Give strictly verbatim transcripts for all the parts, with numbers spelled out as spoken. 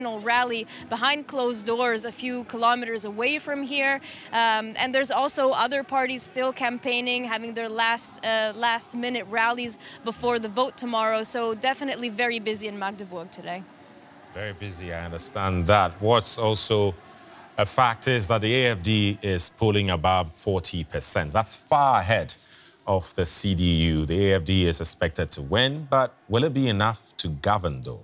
rally behind closed doors a few kilometers away from here. Um, and there's also other parties still campaigning, having their last uh, last minute rallies before the vote tomorrow. So definitely very busy in Magdeburg today. Very busy, I understand that. What's also a fact is that the A F D is polling above forty percent. That's far ahead of the C D U. The A F D is expected to win, but will it be enough to govern, though?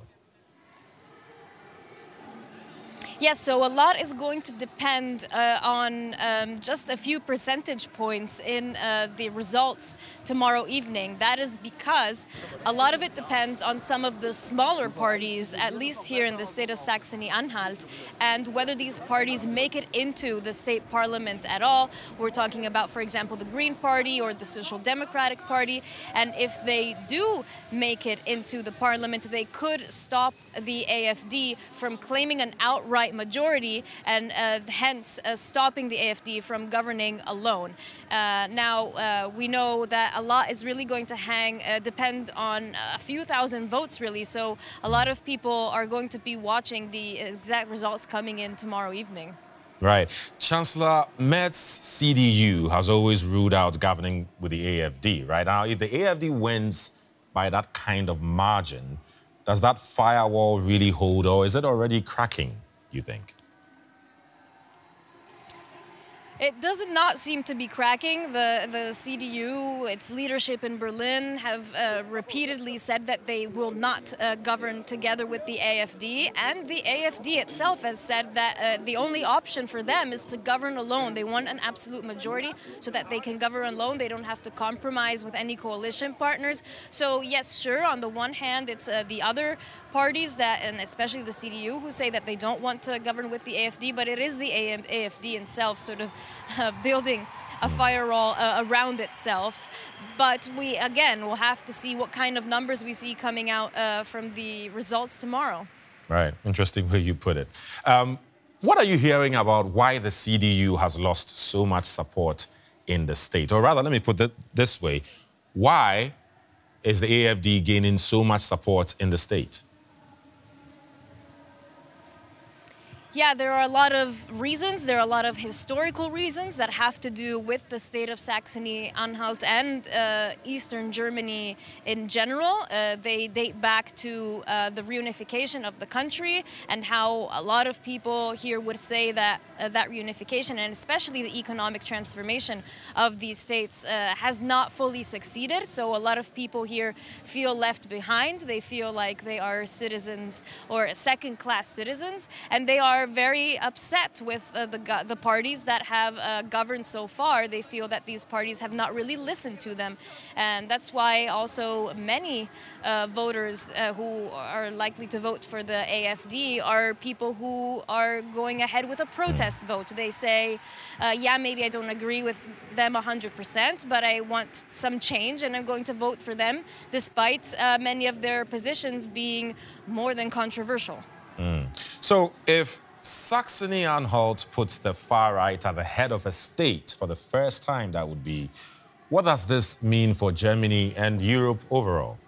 Yes, so a lot is going to depend uh, on um, just a few percentage points in uh, the results tomorrow evening. That is because a lot of it depends on some of the smaller parties, at least here in the state of Saxony-Anhalt, and whether these parties make it into the state parliament at all. We're talking about, for example, the Green Party or the Social Democratic Party. And if they do make it into the parliament, they could stop the A F D from claiming an outright majority and uh, hence uh, stopping the A F D from governing alone. Uh, now, uh, we know that a lot is really going to hang, uh, depend on a few thousand votes, really. So a lot of people are going to be watching the exact results coming in tomorrow evening. Right. Chancellor Merz's C D U has always ruled out governing with the A F D, right? Now, if the A F D wins by that kind of margin, does that firewall really hold, or is it already cracking, you think? It does not seem to be cracking. The, the C D U, its leadership in Berlin, have uh, repeatedly said that they will not uh, govern together with the A F D. And the A F D itself has said that uh, the only option for them is to govern alone. They want an absolute majority so that they can govern alone. They don't have to compromise with any coalition partners. So yes, sure, on the one hand, it's uh, the other parties that, and especially the C D U, who say that they don't want to govern with the A F D, but it is the A F D itself sort of Uh, building a firewall uh, around itself. But we, again, will have to see what kind of numbers we see coming out uh, from the results tomorrow. Right. Interesting way you put it. Um, what are you hearing about why the C D U has lost so much support in the state? Or rather, let me put it this way. Why is the A F D gaining so much support in the state? Yeah, there are a lot of reasons. There are a lot of historical reasons that have to do with the state of Saxony-Anhalt and uh, Eastern Germany in general. Uh, they date back to uh, the reunification of the country and how a lot of people here would say that uh, that reunification, and especially the economic transformation of these states, uh, has not fully succeeded. So a lot of people here feel left behind. They feel like they are citizens or second-class citizens, and they are very upset with uh, the, the parties that have uh, governed so far. They feel that these parties have not really listened to them. And that's why also many uh, voters uh, who are likely to vote for the A F D are people who are going ahead with a protest vote. They say, uh, yeah, maybe I don't agree with them one hundred percent, but I want some change and I'm going to vote for them, despite uh, many of their positions being more than controversial. Mm. So if Saxony-Anhalt puts the far right at the head of a state for the first time, that would be, what does this mean for Germany and Europe overall?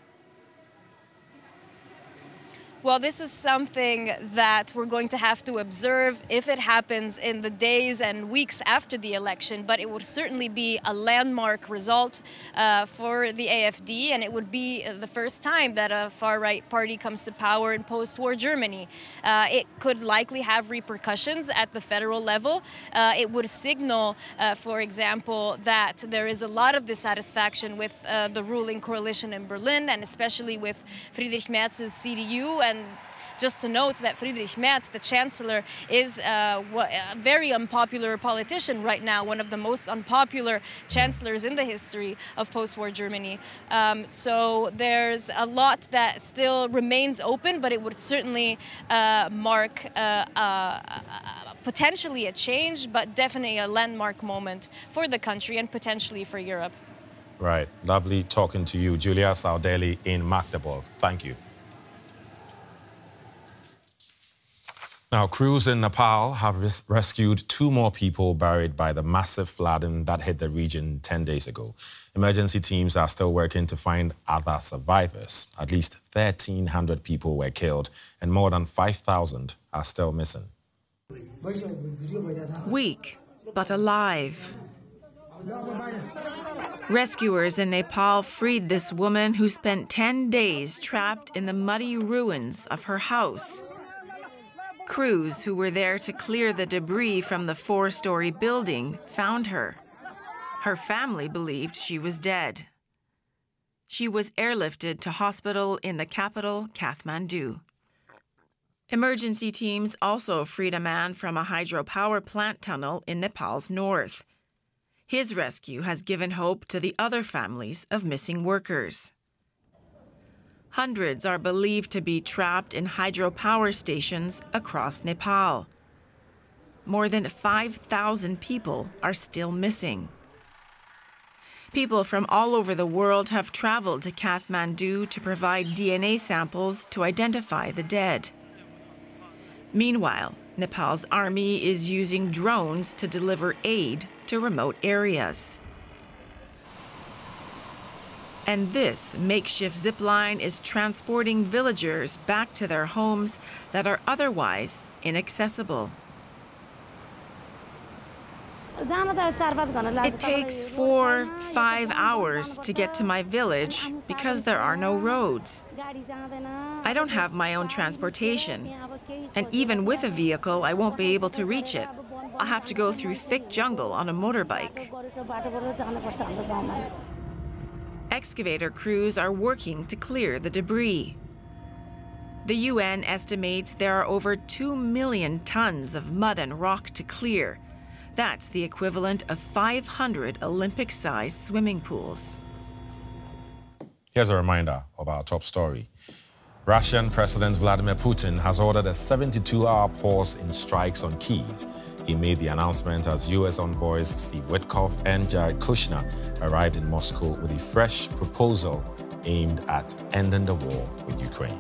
Well, this is something that we're going to have to observe if it happens in the days and weeks after the election, but it would certainly be a landmark result uh, for the A F D, and it would be the first time that a far-right party comes to power in post-war Germany. Uh, it could likely have repercussions at the federal level. Uh, it would signal, uh, for example, that there is a lot of dissatisfaction with uh, the ruling coalition in Berlin, and especially with Friedrich Merz's C D U. And And just to note that Friedrich Merz, the chancellor, is uh, a very unpopular politician right now, one of the most unpopular chancellors in the history of post-war Germany. Um, so there's a lot that still remains open, but it would certainly uh, mark uh, uh, potentially a change, but definitely a landmark moment for the country and potentially for Europe. Right. Lovely talking to you, Julia Saudeli in Magdeburg. Thank you. Now, crews in Nepal have res rescued two more people buried by the massive flooding that hit the region ten days ago. Emergency teams are still working to find other survivors. At least thirteen hundred people were killed and more than five thousand are still missing. Weak, but alive. Rescuers in Nepal freed this woman who spent ten days trapped in the muddy ruins of her house. Crews who were there to clear the debris from the four-story building found her. Her family believed she was dead. She was airlifted to hospital in the capital, Kathmandu. Emergency teams also freed a man from a hydropower plant tunnel in Nepal's north. His rescue has given hope to the other families of missing workers. Hundreds are believed to be trapped in hydropower stations across Nepal. More than five thousand people are still missing. People from all over the world have traveled to Kathmandu to provide D N A samples to identify the dead. Meanwhile, Nepal's army is using drones to deliver aid to remote areas. And this makeshift zip line is transporting villagers back to their homes that are otherwise inaccessible. It takes four, five hours to get to my village because there are no roads. I don't have my own transportation, and even with a vehicle, I won't be able to reach it. I'll have to go through thick jungle on a motorbike. Excavator crews are working to clear the debris. The U N estimates there are over two million tons of mud and rock to clear. That's the equivalent of five hundred Olympic-sized swimming pools. Here's a reminder of our top story. Russian President Vladimir Putin has ordered a seventy-two hour pause in strikes on Kyiv. He made the announcement as U S envoys Steve Witkoff and Jared Kushner arrived in Moscow with a fresh proposal aimed at ending the war with Ukraine.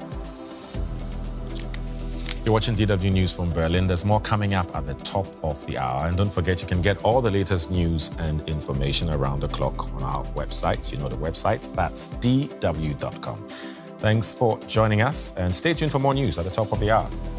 You're watching D W News from Berlin. There's more coming up at the top of the hour. And don't forget, you can get all the latest news and information around the clock on our website. You know the website, that's D W dot com. Thanks for joining us, and stay tuned for more news at the top of the hour.